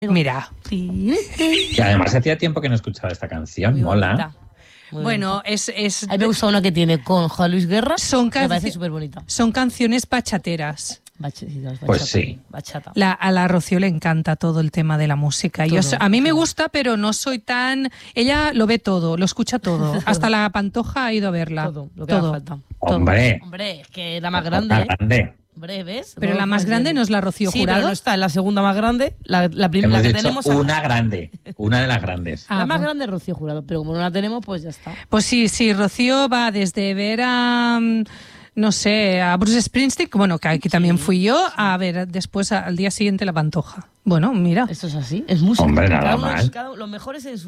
Mira. Y además hacía tiempo que no escuchaba esta canción, Muy mola. bonita. Bueno, es A mí me gusta una que tiene con Juan Luis Guerra, Son me parece súper bonita. son canciones bachateras. Pues sí. Bachata. A la Rocío le encanta todo el tema de la música. A mí me gusta, pero no soy tan... Ella lo ve todo, lo escucha todo. Hasta la Pantoja ha ido a verla. Todo, lo que haga falta. Hombre. Hombre, es que la más grande, La grande. Hombre, ¿ves? Pero la más grande no es la Rocío Sí, Jurado. pero no está, la segunda más grande, la primera Hemos que dicho tenemos. una grande, una de las grandes. La más grande es Rocío Jurado, pero como no la tenemos, pues ya está. Pues sí, Rocío va desde ver a... no sé, a Bruce Springsteen, bueno, que aquí también fui yo, a ver después al día siguiente la Pantoja. Bueno, mira. Esto es así, es música. Hombre, nada mal. Los mejores en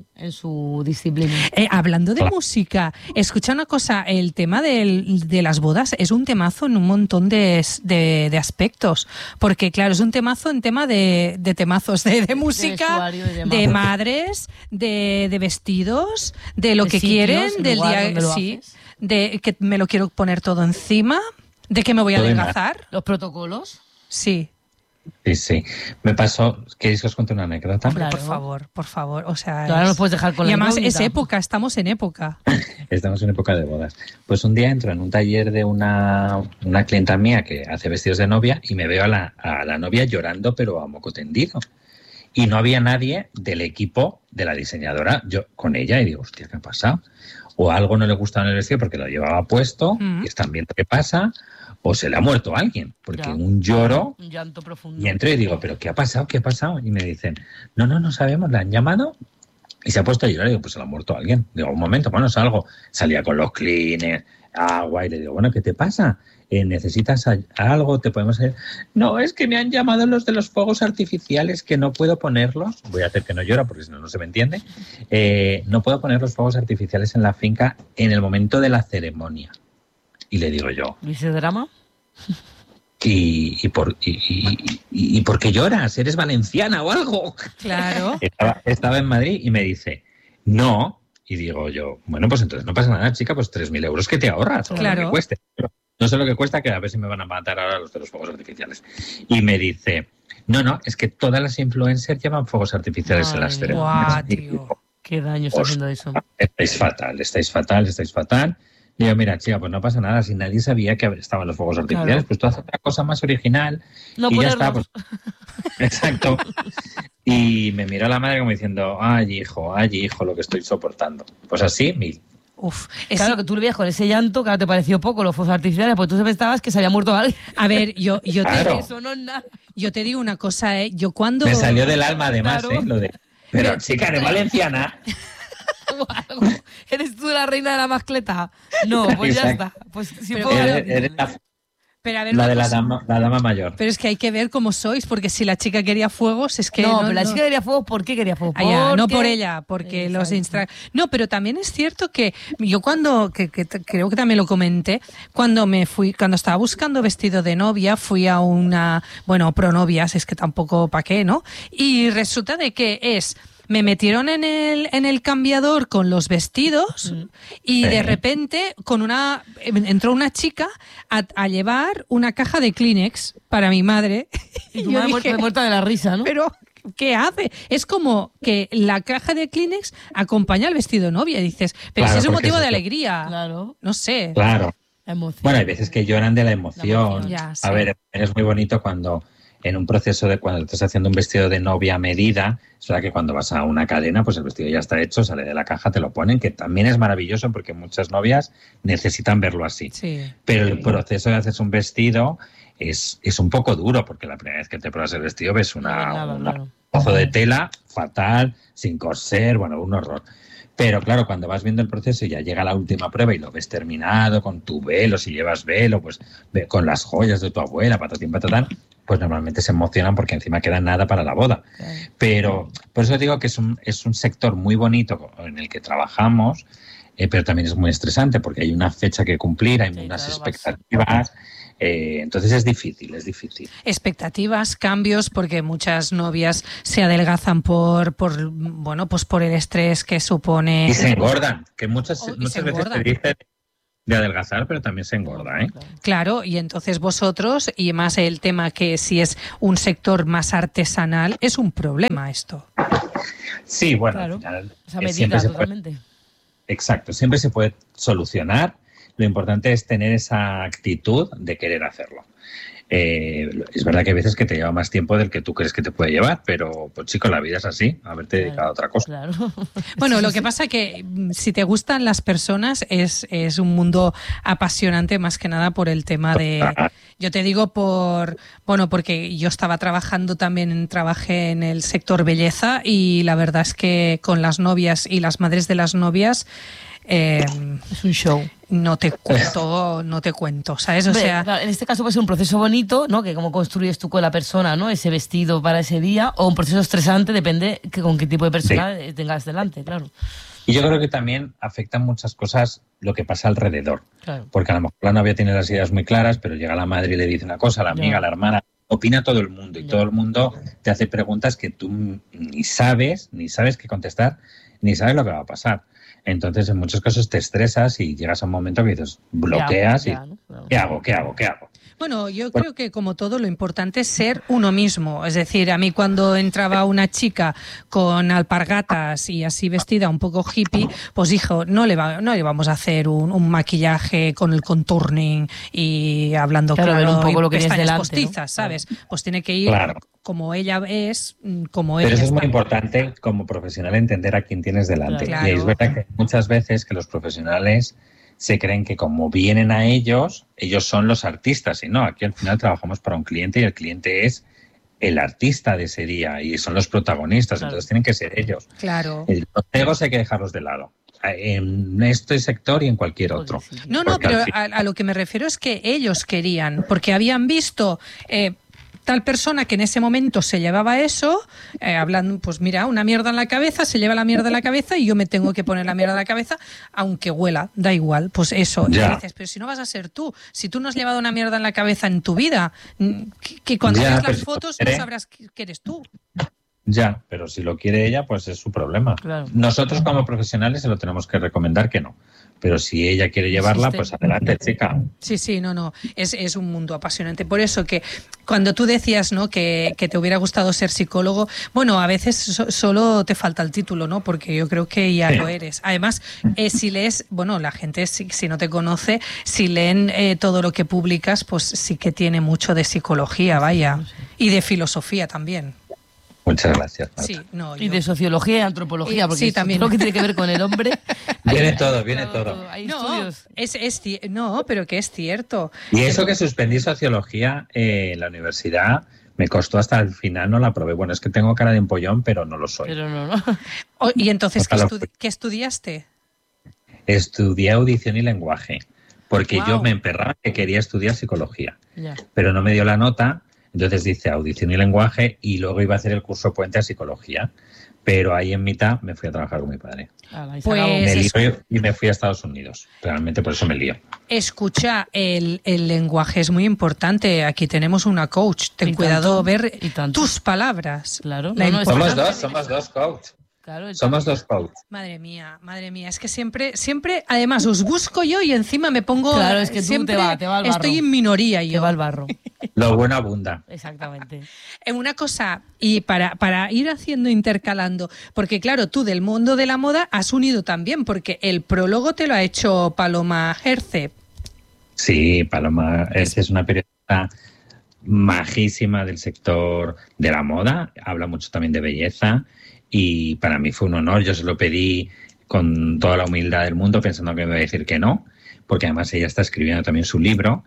su disciplina. Hablando de música, escucha una cosa, el tema de las bodas es un temazo en un montón de aspectos, porque claro, es un temazo en tema de temazos, de música, de madres, de vestidos, de lo que quieren, del día, sí, de que me lo quiero poner todo encima, de que me voy a adelgazar. Los protocolos. Sí. Sí. Me pasó, ¿queréis que os cuente una anécdota? Hombre, por favor. O sea, ahora nos puedes dejar con la además incógnita. es época, estamos en época. Estamos en época de bodas. Pues un día entro en un taller de una clienta mía que hace vestidos de novia y me veo a la novia llorando pero a moco tendido. Y no había nadie del equipo de la diseñadora yo con ella y digo, hostia, ¿qué ha pasado? O algo no le gustaba en el vestido porque lo llevaba puesto y están viendo qué pasa, o se le ha muerto a alguien, porque un lloro, un llanto profundo. y entro y digo, ¿pero qué ha pasado? ¿Qué ha pasado? Y me dicen, no sabemos, la han llamado y se ha puesto a llorar. Y digo, pues se le ha muerto a alguien. Digo, un momento, bueno, salgo. Salía con los cleaners, agua, y le digo, bueno, ¿qué te pasa? ¿Necesitas algo? ¿Te podemos hacer? No, es que me han llamado los de los fuegos artificiales que no puedo ponerlos. Voy a hacer que no llora porque si no, no se me entiende. No puedo poner los fuegos artificiales en la finca en el momento de la ceremonia. Y le digo yo. ¿Y ese drama? ¿Y por qué lloras? ¿Eres valenciana o algo? Claro. Estaba en Madrid y me dice, no. Y digo yo, bueno, pues entonces no pasa nada, chica, pues 3.000 euros que te ahorras. Claro. Lo que cueste. No sé lo que cuesta, que a ver si me van a matar ahora los de los fuegos artificiales. Y me dice, no, es que todas las influencers llevan fuegos artificiales en las ceremonias. Guau, tío. Qué daño está haciendo eso. Estáis fatal. Digo, mira, chica, pues no pasa nada. Si nadie sabía que estaban los fuegos artificiales, claro. Pues tú haces otra cosa más original no y ponerlos. Ya está. Pues... Exacto. Y me miró la madre como diciendo, ay, hijo, lo que estoy soportando. Pues así, 1.000. Uf, claro, que tú le veías con ese llanto, que ahora te pareció poco los fuegos artificiales, pues tú pensabas que se había muerto alguien. A ver, yo claro. Eso no es nada. Yo te digo una cosa, yo cuando... Me salió del alma además, claro. Lo de... Pero chica, eres valenciana. ¿Eres tú la reina de la mascleta? No, pues ya está. Pues si eres pero a ver, la de la dama mayor. Pero es que hay que ver cómo sois, porque si la chica quería fuegos, es que... No, pero la chica quería fuegos, ¿por qué quería fuegos? No por ella, porque los No, pero también es cierto que yo cuando, creo que también lo comenté, cuando estaba buscando vestido de novia, fui a una, pronovias, es que tampoco pa' qué, ¿no? Y resulta de que me metieron en el cambiador con los vestidos y de repente entró una chica a llevar una caja de Kleenex para mi madre. Y tu madre dije, muerta de la risa, ¿no? Pero, ¿qué hace? Es como que la caja de Kleenex acompaña al vestido de novia. Y dices, pero claro, si es un motivo de alegría. Claro. No sé. Claro. Emoción. Bueno, hay veces que lloran de la emoción. Ya, sí. A ver, es muy bonito cuando... En un proceso de cuando estás haciendo un vestido de novia a medida, es verdad que cuando vas a una cadena, pues el vestido ya está hecho, sale de la caja, te lo ponen, que también es maravilloso porque muchas novias necesitan verlo así. Sí. Pero el proceso de hacer un vestido es un poco duro, porque la primera vez que te pruebas el vestido ves un trozo de tela fatal, sin coser, un horror. Pero claro, cuando vas viendo el proceso y ya llega la última prueba y lo ves terminado con tu velo, si llevas velo, pues con las joyas de tu abuela, patatín, patatán, pues normalmente se emocionan porque encima queda nada para la boda. Pero por eso digo que es un sector muy bonito en el que trabajamos, pero también es muy estresante porque hay una fecha que cumplir, hay unas expectativas. Entonces es difícil. Expectativas, cambios, porque muchas novias se adelgazan por el estrés que supone. Y se engordan, que muchas veces te dicen, de adelgazar, pero también se engorda, ¿eh? Claro, y entonces vosotros, y más el tema que si es un sector más artesanal, es un problema esto. Sí, bueno, claro, al final esa medida siempre totalmente. Exacto, siempre se puede solucionar. Lo importante es tener esa actitud de querer hacerlo. Es verdad que hay veces que te lleva más tiempo del que tú crees que te puede llevar, pero pues chico, la vida es así, haberte dedicado a otra cosa. Claro. Bueno, lo que pasa que si te gustan las personas es un mundo apasionante más que nada por el tema de... Yo te digo porque yo estaba trabajé en el sector belleza y la verdad es que con las novias y las madres de las novias es un show. No te cuento, ¿sabes? O sea, claro, en este caso puede ser un proceso bonito, ¿no? Que cómo construyes tú con la persona, ¿no? Ese vestido para ese día, o un proceso estresante, depende con qué tipo de persona tengas delante, claro. Y yo creo que también afectan muchas cosas lo que pasa alrededor. Claro. Porque a lo mejor la novia tiene las ideas muy claras, pero llega la madre y le dice una cosa, la amiga, la hermana, opina todo el mundo y todo el mundo te hace preguntas que tú ni sabes qué contestar, ni sabes lo que va a pasar. Entonces, en muchos casos te estresas y llegas a un momento que dices, bloqueas ¿no? ¿Qué hago? Bueno, yo creo que como todo lo importante es ser uno mismo. Es decir, a mí cuando entraba una chica con alpargatas y así vestida un poco hippie, pues dijo, no le vamos a hacer un maquillaje con el contouring y hablando claro un poco y lo que pestañas postizas, ¿no? ¿Sabes? Pues tiene que ir como ella es, como ella Pero eso está. Es muy importante como profesional entender a quién tienes delante. Claro. Y es verdad que muchas veces que los profesionales se creen que como vienen a ellos son los artistas. Y no, aquí al final trabajamos para un cliente y el cliente es el artista de ese día y son los protagonistas. Claro. Entonces tienen que ser ellos. Claro. Los egos hay que dejarlos de lado. En este sector y en cualquier otro. No, pero a lo que me refiero es que ellos querían, porque habían visto... tal persona que en ese momento se llevaba eso, hablando, pues mira, una mierda en la cabeza, se lleva la mierda en la cabeza y yo me tengo que poner la mierda en la cabeza, aunque huela, da igual, pues eso. Y dices, pero si no vas a ser tú, si tú no has llevado una mierda en la cabeza en tu vida, que cuando veas las fotos no sabrás que eres tú. Ya, pero si lo quiere ella, pues es su problema. Claro. Nosotros como profesionales se lo tenemos que recomendar que no. Pero si ella quiere llevarla, pues adelante, chica. Sí, no. Es un mundo apasionante. Por eso que cuando tú decías, ¿no? que te hubiera gustado ser psicólogo, bueno, a veces solo te falta el título, ¿no? Porque yo creo que ya lo eres. Además, si lees, bueno, la gente, si no te conoce, si leen todo lo que publicas, pues sí que tiene mucho de psicología, vaya. Y de filosofía también. Muchas gracias, Marta. Sí, y de sociología y antropología, porque sí, también. Todo lo que tiene que ver con el hombre. Viene todo. Hay no, estudios. No, pero que es cierto. Y eso que suspendí sociología en la universidad me costó hasta el final, no la aprobé. Bueno, es que tengo cara de empollón, pero no lo soy. Pero no. ¿Y entonces qué estudiaste? Estudié audición y lenguaje, porque yo me emperraba que quería estudiar psicología, pero no me dio la nota. Entonces dice audición y lenguaje y luego iba a hacer el curso puente a psicología. Pero ahí en mitad me fui a trabajar con mi padre. Me lío y me fui a Estados Unidos. Realmente por eso me lío. Escucha, el lenguaje es muy importante. Aquí tenemos una coach. Ten cuidado ver tus palabras. Claro. Somos dos coach. Claro, somos dos coach. Madre mía. Es que siempre, además os busco yo y encima me pongo... Claro, es que siempre te va al barro. Estoy en minoría yo. Te va al barro. Lo bueno abunda. Exactamente. Una cosa, y para ir intercalando, porque claro, tú del mundo de la moda has unido también, porque el prólogo te lo ha hecho Paloma Herce. Sí, Paloma Herce es una periodista majísima del sector de la moda, habla mucho también de belleza y para mí fue un honor, yo se lo pedí con toda la humildad del mundo pensando que me iba a decir que no, porque además ella está escribiendo también su libro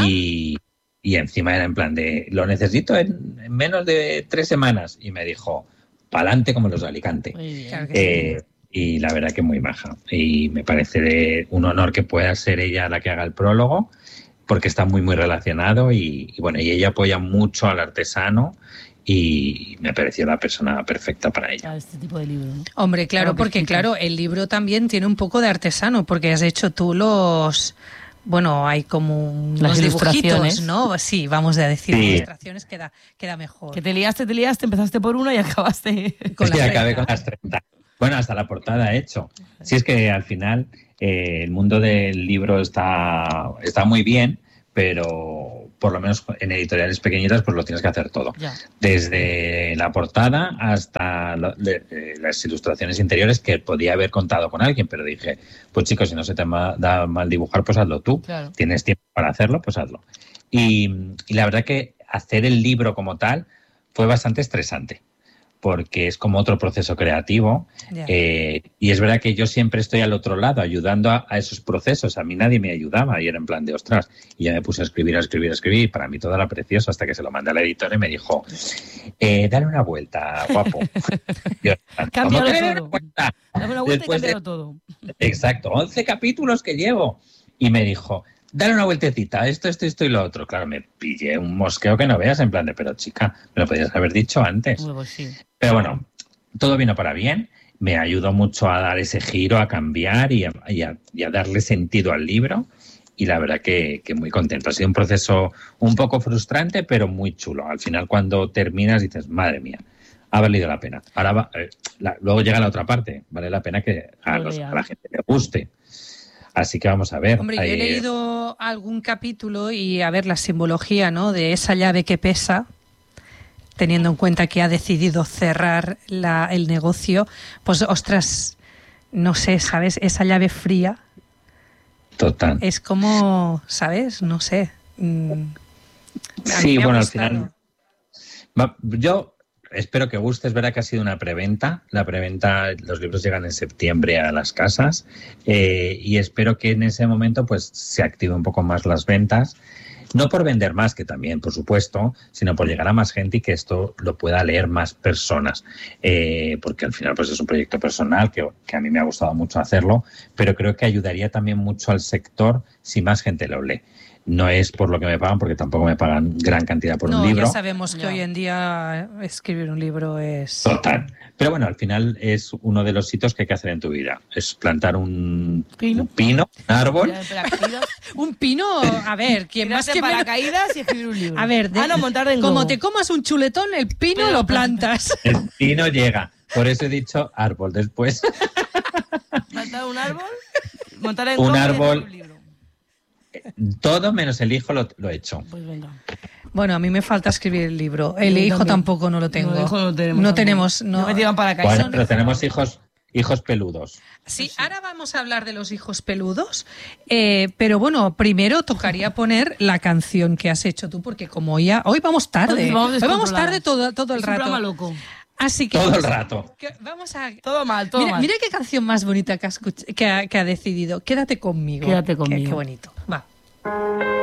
y encima era en plan de, lo necesito en menos de 3 semanas. Y me dijo, pa'lante como los de Alicante. Claro que sí. Y la verdad que muy maja. Y me parece un honor que pueda ser ella la que haga el prólogo, porque está muy, muy relacionado. Y bueno, y ella apoya mucho al artesano. Y me pareció la persona perfecta para ella. Este tipo de libro, ¿no? Hombre, claro, porque claro, el libro también tiene un poco de artesano, porque has hecho tú los... Bueno, hay como unos dibujitos, ¿no? Sí, vamos a decir, ilustraciones queda mejor. Que te liaste, empezaste por una y acabaste con las 30. Acabé con las 30. Bueno, hasta la portada he hecho. Si es que al final el mundo del libro está muy bien, pero por lo menos en editoriales pequeñitas pues lo tienes que hacer todo. Ya. Desde la portada hasta las ilustraciones interiores, que podía haber contado con alguien, pero dije, pues chicos, si no se te da mal dibujar, pues hazlo tú. Claro. Tienes tiempo para hacerlo, pues hazlo. Y la verdad que hacer el libro como tal fue bastante estresante, porque es como otro proceso creativo. Y es verdad que yo siempre estoy al otro lado ayudando a esos procesos. A mí nadie me ayudaba y era en plan de ostras. Y ya me puse a escribir. Y para mí todo era precioso hasta que se lo mandé a la editora y me dijo, dale una vuelta, guapo. Cámbialo ¿Cómo que todo. Dame una vuelta y cámbialo todo. Exacto, 11 capítulos que llevo. Y me dijo, dale una vueltecita, esto y lo otro. Claro, me pillé un mosqueo que no veas, en plan de, pero chica, me lo podías haber dicho antes. Luego, sí. Pero bueno, todo vino para bien, me ayudó mucho a dar ese giro, a cambiar y a darle sentido al libro. Y la verdad que muy contento. Ha sido un proceso un poco frustrante, pero muy chulo. Al final, cuando terminas, dices, madre mía, ha valido la pena. Ahora luego llega la otra parte, vale la pena que a la gente le guste. Así que vamos a ver. Hombre, yo he leído algún capítulo y a ver la simbología, ¿no?, de esa llave que pesa, teniendo en cuenta que ha decidido cerrar el negocio, pues ostras, no sé, ¿sabes? Esa llave fría. Total. Es como, ¿sabes? No sé. Sí, bueno, al final yo espero que guste. Es verdad que ha sido una preventa. La preventa, los libros llegan en septiembre a las casas y espero que en ese momento pues se active un poco más las ventas. No por vender más, que también, por supuesto, sino por llegar a más gente y que esto lo pueda leer más personas. Porque al final pues es un proyecto personal que a mí me ha gustado mucho hacerlo, pero creo que ayudaría también mucho al sector si más gente lo lee. No es por lo que me pagan, porque tampoco me pagan gran cantidad por un libro. Ya sabemos que hoy en día escribir un libro es... Total. Pero bueno, al final es uno de los hitos que hay que hacer en tu vida. Es plantar un pino, un árbol. Un pino, a ver, quien más que paracaídas y escribir un libro. A ver, montar en como globo. Te comas un chuletón, el pino lo plantas. El pino llega. Por eso he dicho árbol después. ¿Plantar un árbol? Montar en un globo árbol. Y un libro. Todo menos el hijo lo he hecho. Pues venga. Bueno, a mí me falta escribir el libro. El hijo tampoco no lo tengo. No, hijo no tenemos. No tenemos. No me tiran para caer. Bueno, pero tenemos hijos peludos. Sí, ahora vamos a hablar de los hijos peludos. Pero bueno, primero tocaría poner la canción que has hecho tú, porque como hoy vamos tarde. Hoy vamos tarde todo el rato. Es un programa loco. Así que todo el rato. Vamos a... Todo mal, todo mal. Mira qué canción más bonita que ha decidido. Quédate conmigo. Quédate conmigo. Qué bonito. Va.